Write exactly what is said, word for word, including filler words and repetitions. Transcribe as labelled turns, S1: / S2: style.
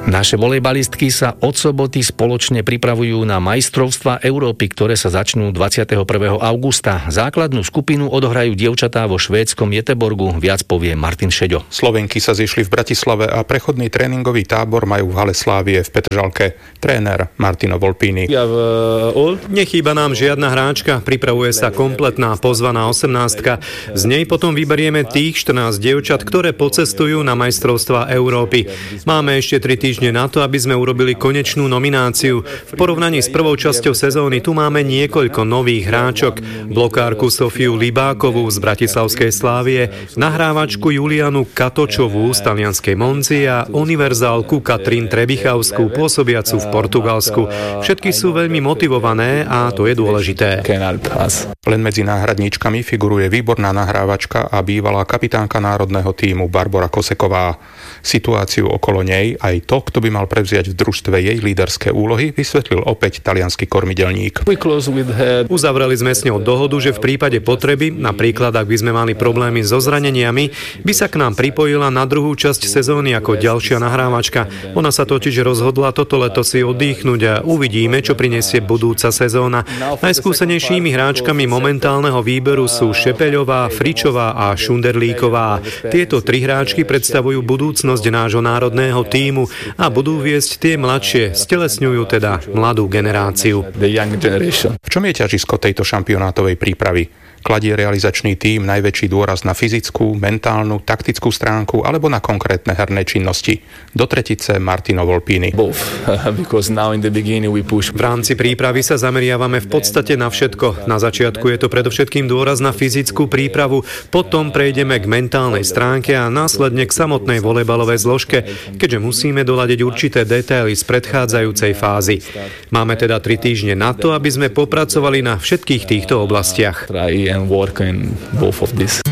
S1: Naše volejbalistky sa od soboty spoločne pripravujú na majstrovstvá Európy, ktoré sa začnú dvadsiateho prvého augusta. Základnú skupinu odohrajú dievčatá vo švédskom Göteborgu. Viac povie Martin Šeďo.
S2: Slovenky sa zišli v Bratislave a prechodný tréningový tábor majú v hale Slávie v Petržalke. Tréner Martino Volpini.
S3: Nechýba nám žiadna hráčka, pripravuje sa kompletná pozvaná osemnástka. Z nej potom vyberieme tých štrnásť dievčat, ktoré pocestujú na majstrovstvá Európy. Máme ešte tri týždne na to, aby sme urobili konečnú nomináciu. V porovnaní s prvou časťou sezóny tu máme niekoľko nových hráčok. Blokárku Sofiu Libákovú z bratislavskej Slávie, nahrávačku Julianu Katočovú z talianskej Monzy a univerzálku Katrin Trebichavskú pôsobiacu v Portugalsku. Všetky sú veľmi motivované a to je dôležité.
S2: Len medzi náhradníčkami figuruje výborná nahrávačka a bývalá kapitánka národného tímu Barbora Koseková. Situáciu okolo nej, aj to, kto by mal prevziať v družstve jej líderské úlohy, vysvetlil opäť taliansky kormidelník.
S3: Uzavreli sme s ňou dohodu, že v prípade potreby, napríklad ak by sme mali problémy so zraneniami, by sa k nám pripojila na druhú časť sezóny ako ďalšia nahrávačka. Ona sa totiž rozhodla toto leto si oddychnúť a uvidíme, čo prinesie budúca sezóna. Najskúsenejšími hráčkami momentálneho výberu sú Šepeľová, Fričová a Šunderlíková. Tieto tri hráčky predstavujú budúcnosť nášho národného tímu a budú viesť tie mladšie, stelesňujú teda mladú generáciu.
S2: V čom je ťažisko tejto šampionátovej prípravy? Kladie realizačný tím najväčší dôraz na fyzickú, mentálnu, taktickú stránku alebo na konkrétne herné činnosti? Do tretice Martino Volpini.
S3: V rámci prípravy sa zameriavame v podstate na všetko. Na začiatku je to predovšetkým dôraz na fyzickú prípravu, potom prejdeme k mentálnej stránke a následne k samotnej volejbalovej zložke, keďže musíme doladiť určité detaily z predchádzajúcej fázy. Máme teda tri týždne na to, aby sme popracovali na všetkých týchto oblastiach.
S1: And work in both of these.